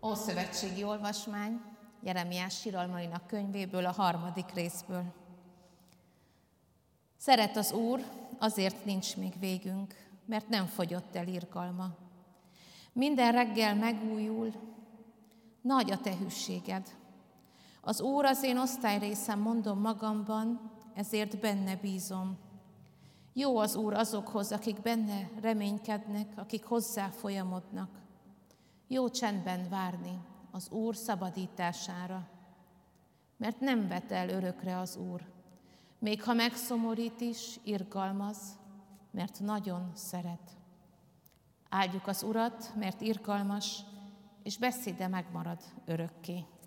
Ószövetségi olvasmány Jeremiás síralmainak könyvéből, a 3. részből. Szeret az Úr, azért nincs még végünk, mert nem fogyott el irgalma. Minden reggel megújul, nagy a te hűséged. Az Úr az én osztályrészem, mondom magamban, ezért benne bízom. Jó az Úr azokhoz, akik benne reménykednek, akik hozzá folyamodnak. Jó csendben várni az Úr szabadítására, mert nem vet el örökre az Úr. Még ha megszomorít is, irgalmaz, mert nagyon szeret. Áldjuk az Urat, mert irgalmas, és beszéde megmarad örökké.